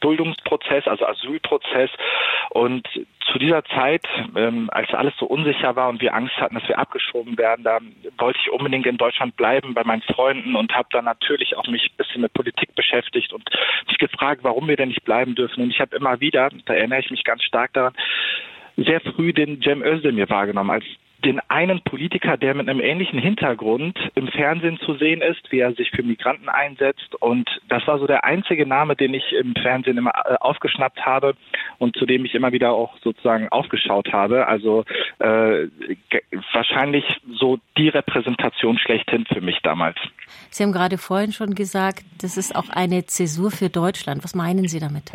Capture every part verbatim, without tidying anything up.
Duldungsprozess, also Asylprozess. Und zu dieser Zeit, ähm, als alles so unsicher war und wir Angst hatten, dass wir abgeschoben werden, da wollte ich unbedingt in Deutschland bleiben bei meinen Freunden und habe dann natürlich auch mich ein bisschen mit Politik beschäftigt und mich gefragt, warum wir denn nicht bleiben dürfen. Und ich habe immer wieder, da erinnere ich mich ganz stark daran, sehr früh den Cem Özdemir wahrgenommen als den einen Politiker, der mit einem ähnlichen Hintergrund im Fernsehen zu sehen ist, wie er sich für Migranten einsetzt. Und das war so der einzige Name, den ich im Fernsehen immer aufgeschnappt habe und zu dem ich immer wieder auch sozusagen aufgeschaut habe. Also äh, wahrscheinlich so die Repräsentation schlechthin für mich damals. Sie haben gerade vorhin schon gesagt, das ist auch eine Zäsur für Deutschland. Was meinen Sie damit?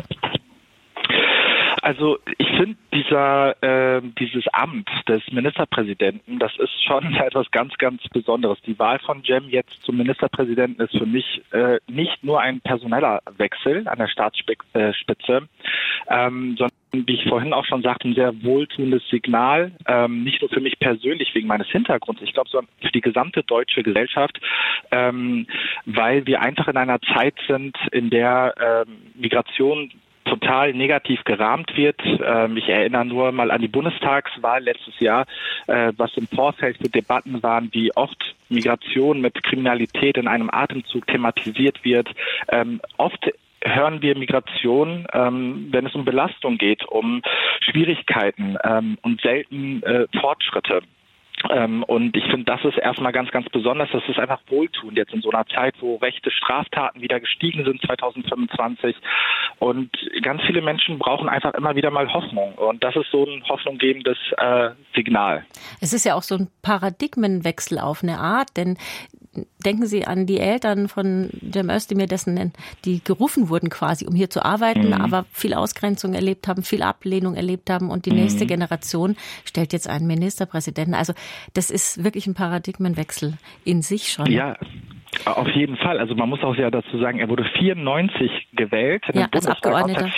Also ich finde dieser äh, dieses Amt des Ministerpräsidenten, das ist schon etwas ganz, ganz Besonderes. Die Wahl von Cem jetzt zum Ministerpräsidenten ist für mich äh, nicht nur ein personeller Wechsel an der Staatsspitze, ähm, sondern, wie ich vorhin auch schon sagte, ein sehr wohltuendes Signal, ähm, nicht nur für mich persönlich wegen meines Hintergrunds, ich glaube, sondern für die gesamte deutsche Gesellschaft, ähm, weil wir einfach in einer Zeit sind, in der ähm, Migration total negativ gerahmt wird. Ähm, ich erinnere nur mal an die Bundestagswahl letztes Jahr, äh, was im Vorfeld für Debatten waren, wie oft Migration mit Kriminalität in einem Atemzug thematisiert wird. Ähm, oft hören wir Migration, ähm, wenn es um Belastung geht, um Schwierigkeiten ähm, und selten äh, Fortschritte. Ähm, und ich finde, das ist erstmal ganz, ganz besonders. Das ist einfach wohltuend jetzt in so einer Zeit, wo rechte Straftaten wieder gestiegen sind zwanzig fünfundzwanzig. Und ganz viele Menschen brauchen einfach immer wieder mal Hoffnung. Und das ist so ein hoffnunggebendes äh, Signal. Es ist ja auch so ein Paradigmenwechsel auf eine Art, denn denken Sie an die Eltern von Cem Özdemir, dessen die gerufen wurden quasi, um hier zu arbeiten, mhm. aber viel Ausgrenzung erlebt haben, viel Ablehnung erlebt haben und die mhm. nächste Generation stellt jetzt einen Ministerpräsidenten. Also das ist wirklich ein Paradigmenwechsel in sich schon. Ja. Auf jeden Fall. Also man muss auch ja dazu sagen, er wurde vierundneunzig gewählt. Ja, als Abgeordneter.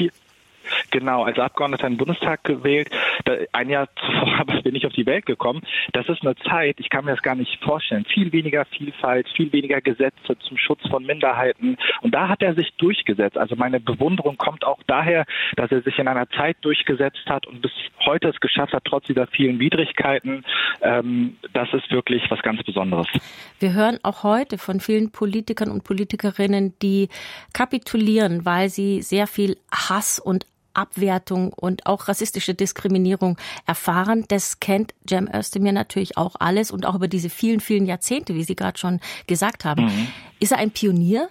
Genau, als Abgeordneter in den Bundestag gewählt. Ein Jahr zuvor bin ich auf die Welt gekommen. Das ist eine Zeit, ich kann mir das gar nicht vorstellen. Viel weniger Vielfalt, viel weniger Gesetze zum Schutz von Minderheiten. Und da hat er sich durchgesetzt. Also meine Bewunderung kommt auch daher, dass er sich in einer Zeit durchgesetzt hat und bis heute es geschafft hat, trotz dieser vielen Widrigkeiten. Ähm, das ist wirklich was ganz Besonderes. Wir hören auch heute von vielen Politikern und Politikerinnen, die kapitulieren, weil sie sehr viel Hass und Abwertung und auch rassistische Diskriminierung erfahren. Das kennt Cem Özdemir natürlich auch alles und auch über diese vielen, vielen Jahrzehnte, wie Sie gerade schon gesagt haben. Mhm. Ist er ein Pionier?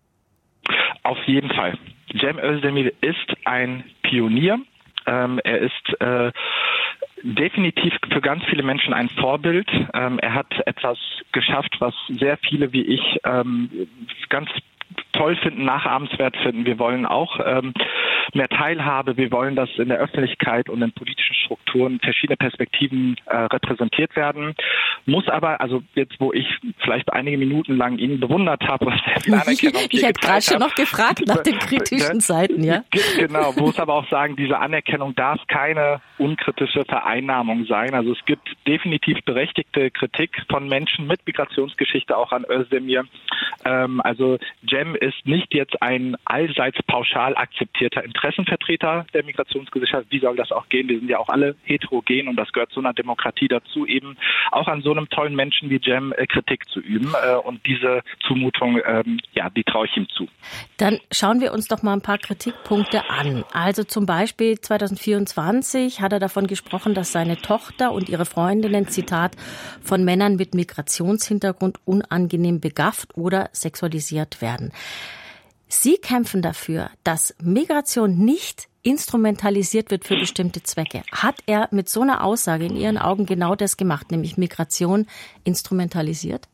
Auf jeden Fall. Cem Özdemir ist ein Pionier. Ähm, er ist äh, definitiv für ganz viele Menschen ein Vorbild. Ähm, er hat etwas geschafft, was sehr viele wie ich ähm, ganz toll finden, nachahmenswert finden. Wir wollen auch ähm, mehr Teilhabe. Wir wollen, dass in der Öffentlichkeit und in politischen Strukturen verschiedene Perspektiven äh, repräsentiert werden. Muss aber, also jetzt, wo ich vielleicht einige Minuten lang ihn bewundert habe, was der viel Anerkennung Ich hätte gerade schon noch gefragt nach den kritischen Seiten, ja. Genau, muss aber auch sagen, diese Anerkennung darf keine unkritische Vereinnahmung sein. Also es gibt definitiv berechtigte Kritik von Menschen mit Migrationsgeschichte auch an Özdemir. Ähm, also Cem ist nicht jetzt ein allseits pauschal akzeptierter Interessenvertreter der Migrationsgesellschaft. Wie soll das auch gehen? Wir sind ja auch alle heterogen und das gehört zu einer Demokratie dazu, eben auch an so einem tollen Menschen wie Cem äh, Kritik zu üben. Äh, und diese Zumutung, ähm, ja, die traue ich ihm zu. Dann schauen wir uns doch mal ein paar Kritikpunkte an. Also zum Beispiel zwanzig vierundzwanzig hat er davon gesprochen, dass seine Tochter und ihre Freundinnen, Zitat, von Männern mit Migrationshintergrund unangenehm begafft oder sexualisiert werden. Sie kämpfen dafür, dass Migration nicht instrumentalisiert wird für bestimmte Zwecke. Hat er mit so einer Aussage in Ihren Augen genau das gemacht, nämlich Migration instrumentalisiert?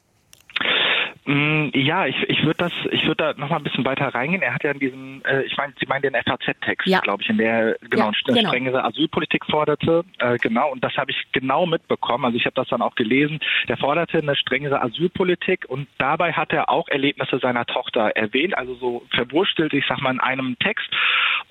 Ja, ich, ich würde das, ich würde da noch mal ein bisschen weiter reingehen. Er hat ja in diesem, äh, ich meine, Sie meinen den F A Z-Text, ja. glaube ich, in der genau ja, eine genau. strengere Asylpolitik forderte. Äh, genau, und das habe ich genau mitbekommen. Also ich habe das dann auch gelesen. Der forderte eine strengere Asylpolitik und dabei hat er auch Erlebnisse seiner Tochter erwähnt, also so verwurstelt, ich sag mal, in einem Text.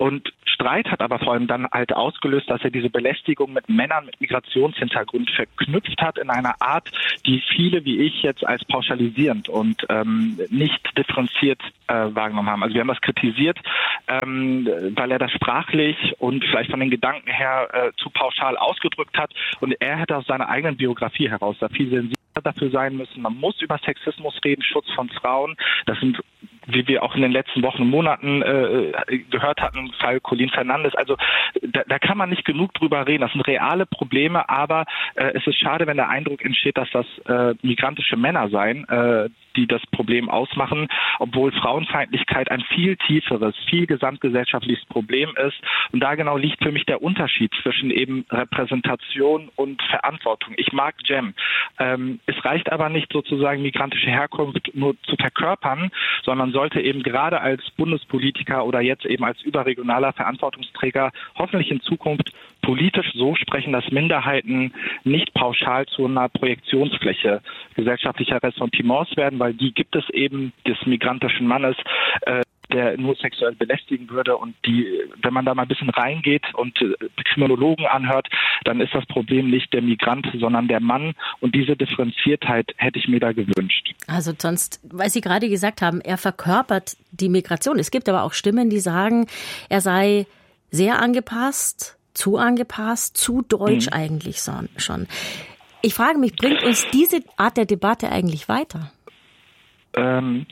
Und Streit hat aber vor allem dann halt ausgelöst, dass er diese Belästigung mit Männern mit Migrationshintergrund verknüpft hat in einer Art, die viele wie ich jetzt als pauschalisierend und ähm, nicht differenziert äh, wahrgenommen haben. Also wir haben das kritisiert, ähm, weil er das sprachlich und vielleicht von den Gedanken her äh, zu pauschal ausgedrückt hat. Und er hätte aus seiner eigenen Biografie heraus da viel sensibler dafür sein müssen. Man muss über Sexismus reden, Schutz von Frauen. Das sind, wie wir auch in den letzten Wochen und Monaten äh, gehört hatten, Fall Colin Fernandes. Also da, da kann man nicht genug drüber reden. Das sind reale Probleme, aber äh, es ist schade, wenn der Eindruck entsteht, dass das äh, migrantische Männer seien, äh, die das Problem ausmachen, obwohl Frauenfeindlichkeit ein viel tieferes, viel gesamtgesellschaftliches Problem ist. Und da genau liegt für mich der Unterschied zwischen eben Repräsentation und Verantwortung. Ich mag Cem. Ähm, es reicht aber nicht sozusagen migrantische Herkunft nur zu verkörpern, sondern sollte eben gerade als Bundespolitiker oder jetzt eben als überregionaler Verantwortungsträger hoffentlich in Zukunft politisch so sprechen, dass Minderheiten nicht pauschal zu einer Projektionsfläche gesellschaftlicher Ressentiments werden, weil die gibt es eben des migrantischen Mannes, äh, der nur sexuell belästigen würde. Und die, wenn man da mal ein bisschen reingeht und äh, Kriminologen anhört, dann ist das Problem nicht der Migrant, sondern der Mann. Und diese Differenziertheit hätte ich mir da gewünscht. Also sonst, weil Sie gerade gesagt haben, er verkörpert die Migration. Es gibt aber auch Stimmen, die sagen, er sei sehr angepasst, zu angepasst, zu deutsch mhm. eigentlich schon. Ich frage mich, bringt uns diese Art der Debatte eigentlich weiter? Ähm,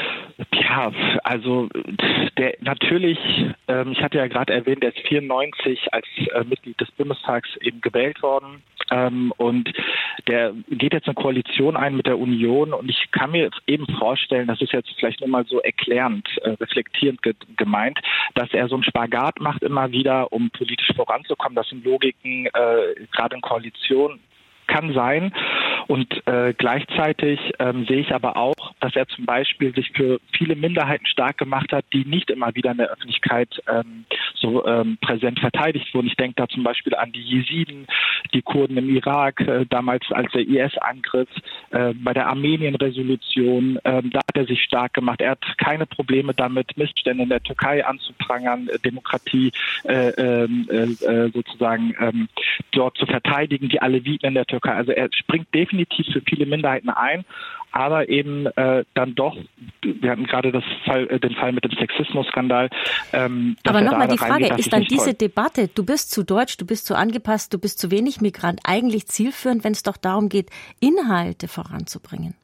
ja, also der natürlich, ähm, ich hatte ja gerade erwähnt, der ist vierundneunzig als äh, Mitglied des Bundestags eben gewählt worden. Ähm, und der geht jetzt eine Koalition ein mit der Union und ich kann mir eben vorstellen, das ist jetzt vielleicht nur mal so erklärend, äh, reflektierend ge- gemeint, dass er so einen Spagat macht immer wieder, um politisch voranzukommen. Das sind Logiken, äh, gerade in Koalition, kann sein. Und äh, gleichzeitig ähm, sehe ich aber auch, dass er zum Beispiel sich für viele Minderheiten stark gemacht hat, die nicht immer wieder in der Öffentlichkeit ähm, so ähm, präsent verteidigt wurden. Ich denke da zum Beispiel an die Jesiden, die Kurden im Irak, äh, damals als der I S-Angriff, äh, bei der Armenien-Resolution, äh, da hat er sich stark gemacht. Er hat keine Probleme damit, Missstände in der Türkei anzuprangern, äh, Demokratie äh, äh, sozusagen äh, dort zu verteidigen, die Aleviten in der Türkei. Also er springt definitiv für viele Minderheiten ein, aber eben äh, dann doch, wir hatten gerade das Fall, äh, den Fall mit dem Sexismus-Skandal. Ähm, aber nochmal die Frage, reingeht, ist dann diese toll. Debatte, du bist zu deutsch, du bist zu angepasst, du bist zu wenig Migrant, eigentlich zielführend, wenn es doch darum geht, Inhalte voranzubringen?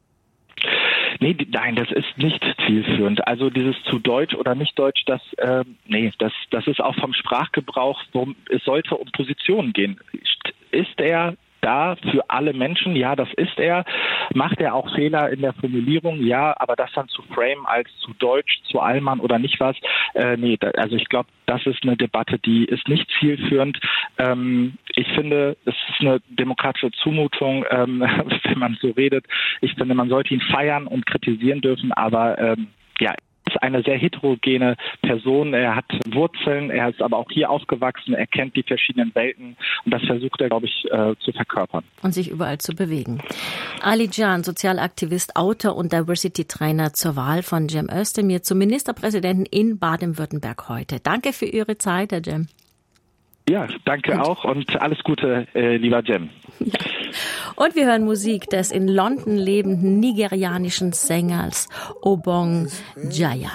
Nee, nein, das ist nicht zielführend. Also dieses zu deutsch oder nicht deutsch, das, äh, nee, das, das ist auch vom Sprachgebrauch, worum, es sollte um Positionen gehen. Ist er da für alle Menschen? Ja, das ist er. Macht er auch Fehler in der Formulierung? Ja, aber das dann zu frame als zu deutsch, zu Allmann oder nicht was? Äh, nee, da, also ich glaube, das ist eine Debatte, die ist nicht zielführend. Ähm, ich finde, es ist eine demokratische Zumutung, ähm, wenn man so redet. Ich finde, man sollte ihn feiern und kritisieren dürfen, aber ähm, ja, ist eine sehr heterogene Person. Er hat Wurzeln, er ist aber auch hier aufgewachsen, er kennt die verschiedenen Welten und das versucht er, glaube ich, äh, zu verkörpern. Und sich überall zu bewegen. Ali Can, Sozialaktivist, Autor und Diversity-Trainer zur Wahl von Cem Özdemir zum Ministerpräsidenten in Baden-Württemberg heute. Danke für Ihre Zeit, Herr Cem. Ja, danke und auch und alles Gute, äh, lieber Cem. Ja. Und wir hören Musik des in London lebenden nigerianischen Sängers Obong Jaya.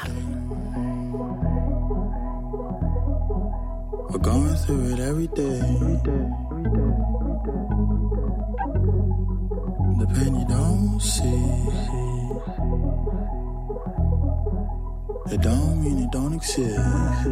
We're going through it every day. The pain you don't see. It don't mean it don't exist.